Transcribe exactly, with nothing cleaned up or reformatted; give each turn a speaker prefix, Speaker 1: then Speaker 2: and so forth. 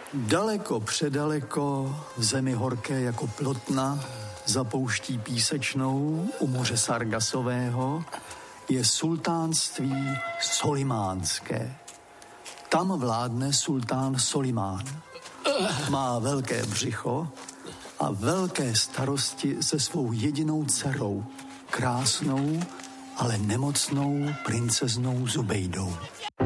Speaker 1: Daleko předaleko, v zemi horké jako plotna, za pouští písečnou u moře Sargasového, je sultánství Solimánské. Tam vládne sultán Solimán. Má velké břicho a velké starosti se svou jedinou dcerou, krásnou, ale nemocnou princeznou Zubejdou.